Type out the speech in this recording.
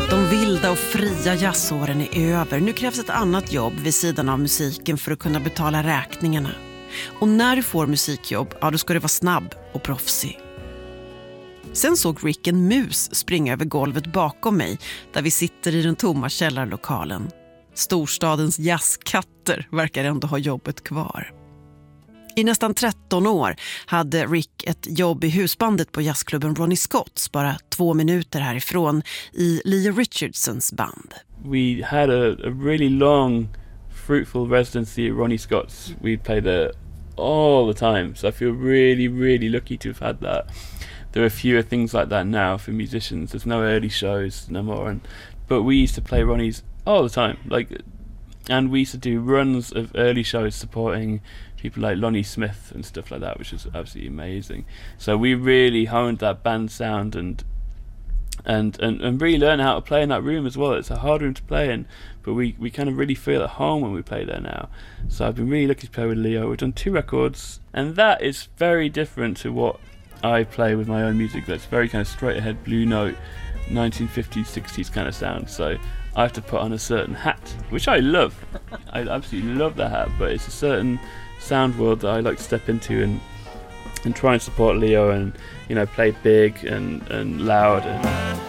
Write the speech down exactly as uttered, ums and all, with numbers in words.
De vilda och fria jazzåren är över. Nu krävs ett annat jobb vid sidan av musiken för att kunna betala räkningarna. Och när du får musikjobb, ja, då ska du vara snabb och proffsig. Sen såg Rick en mus springa över golvet bakom mig där vi sitter i den tomma källarlokalen. Storstadens jazzkatter verkar ändå ha jobbet kvar. I nästan tretton år hade Rick ett jobb i husbandet på jazzklubben Ronnie Scott's, bara två minuter härifrån, i Leo Richardsons band. We had a, a really long, fruitful residency at Ronnie Scott's. We played there all the time, so I feel really, really lucky to have had that. There are fewer things like that now for musicians. There's no early shows no more, and but we used to play Ronnie's all the time, like, and we used to do runs of early shows supporting people like Lonnie Smith and stuff like that, which was absolutely amazing. So we really honed that band sound and and and, and really learned how to play in that room as well. It's a hard room to play in, but we, we kind of really feel at home when we play there now. So I've been really lucky to play with Leo. We've done two records, and that is very different to what I play with my own music. That's very kind of straight ahead blue note, nineteen fifties, sixties kind of sound. So I have to put on a certain hat, which I love. I absolutely love that hat, but it's a certain sound world that I like to step into and and try and support Leo and, you know, play big and, and loud and